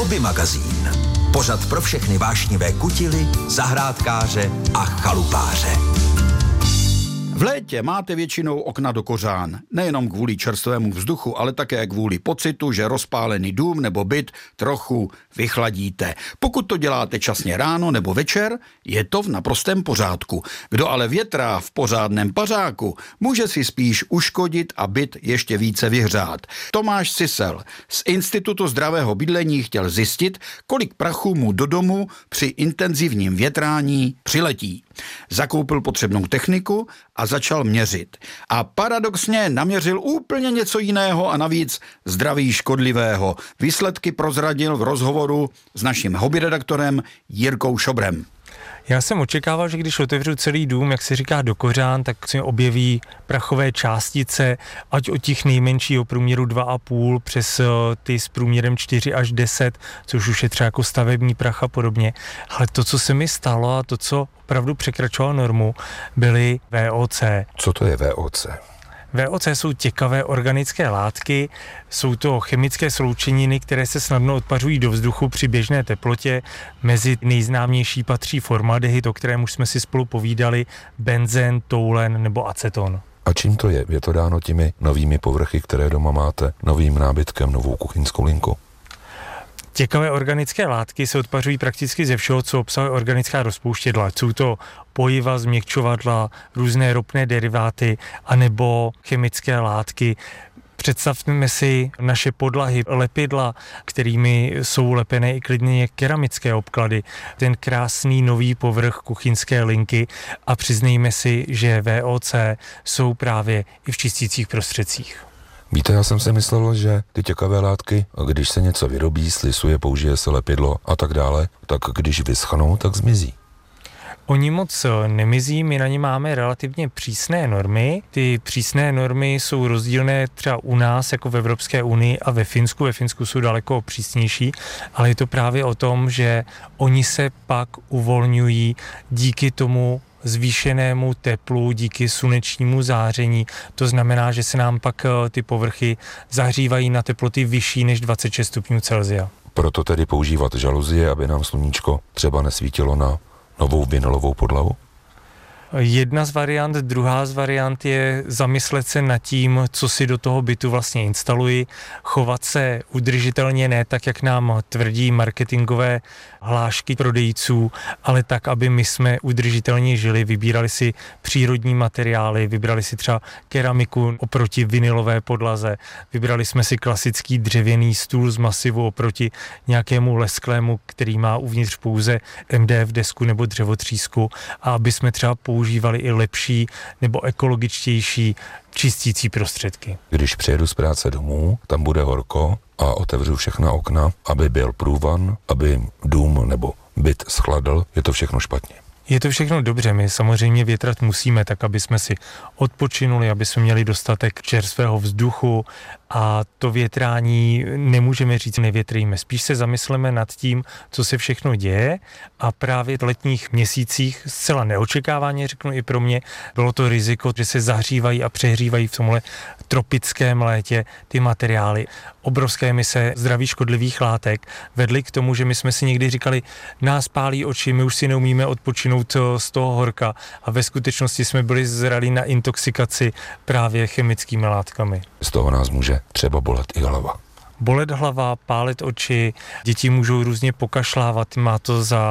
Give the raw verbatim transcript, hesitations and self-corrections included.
Hobby magazín. Pořad pro všechny vášnivé kutily, zahrádkáře a chalupáře. V létě máte většinou okna do kořán. Nejenom kvůli čerstvému vzduchu, ale také kvůli pocitu, že rozpálený dům nebo byt trochu vychladíte. Pokud to děláte časně ráno nebo večer, je to v naprostém pořádku. Kdo ale větrá v pořádném pařáku, může si spíš uškodit a byt ještě více vyhřát. Tomáš Sisel z Institutu zdravého bydlení chtěl zjistit, kolik prachu mu do domu při intenzivním větrání přiletí. Zakoupil potřebnou techniku a začal měřit. A paradoxně naměřil úplně něco jiného a navíc zdraví škodlivého. Výsledky prozradil v rozhovoru s naším hobbyredaktorem Jirkou Šobrem. Já jsem očekával, že když otevřu celý dům, jak se říká do kořán, tak se objeví prachové částice, ať od těch nejmenšího průměru dva a půl přes ty s průměrem čtyři až deset, což už je třeba jako stavební prach a podobně. Ale to, co se mi stalo a to, co opravdu překračovalo normu, byly V O C. Co to je V O C? V O C jsou těkavé organické látky, jsou to chemické sloučeniny, které se snadno odpařují do vzduchu při běžné teplotě. Mezi nejznámější patří formaldehyd, o kterém už jsme si spolu povídali, benzen, toulen nebo aceton. A čím to je? Je to dáno těmi novými povrchy, které doma máte, novým nábytkem, novou kuchyňskou linku? Těkavé organické látky se odpařují prakticky ze všeho, co obsahuje organická rozpouštědla. Jsou to pojiva, změkčovadla, různé ropné deriváty anebo chemické látky. Představme si naše podlahy, lepidla, kterými jsou lepené i klidně keramické obklady, ten krásný nový povrch kuchyňské linky a přiznejme si, že V O C jsou právě i v čistících prostředcích. Víte, já jsem si myslel, že ty těkavé látky, když se něco vyrobí, slisuje, použije se lepidlo a tak dále, tak když vyschnou, tak zmizí. Oni moc nemizí, my na ně máme relativně přísné normy. Ty přísné normy jsou rozdílné třeba u nás, jako v Evropské unii a ve Finsku. Ve Finsku jsou daleko přísnější, ale je to právě o tom, že oni se pak uvolňují díky tomu zvýšenému teplu, díky slunečnímu záření. To znamená, že se nám pak ty povrchy zahřívají na teploty vyšší než dvacet šest stupňů Celsia. Proto tedy používat žaluzie, aby nám sluníčko třeba nesvítilo na novou vinylovou podlahu? Jedna z variant, druhá z variant je zamyslet se nad tím, co si do toho bytu vlastně instaluji, chovat se udržitelně, ne tak, jak nám tvrdí marketingové hlášky prodejců, ale tak, aby my jsme udržitelně žili, vybírali si přírodní materiály, vybrali si třeba keramiku oproti vinylové podlaze, vybrali jsme si klasický dřevěný stůl z masivu oproti nějakému lesklému, který má uvnitř pouze M D F desku nebo dřevotřísku, a aby jsme třeba používali i lepší nebo ekologičtější čistící prostředky. Když přijedu z práce domů, tam bude horko a otevřu všechna okna, aby byl průvan, aby dům nebo byt schladl, je to všechno špatně. Je to všechno dobře, my samozřejmě větrat musíme tak, aby jsme si odpočinuli, aby jsme měli dostatek čerstvého vzduchu, a to větrání nemůžeme říct nevětríme. Spíš se zamysleme nad tím, co se všechno děje, a právě v letních měsících zcela neočekávaně, řeknu i pro mě, bylo to riziko, že se zahřívají a přehřívají v tomhle tropickém létě ty materiály. Obrovské emise zdraví škodlivých látek vedly k tomu, že my jsme si někdy říkali, nás pálí oči, my už si neumíme odpočinout z toho horka, a ve skutečnosti jsme byli zralí na intoxikaci právě chemickými látkami. Z toho nás může třeba bolet i hlava. Bolet hlava, pálit oči, děti můžou různě pokašlávat, má to za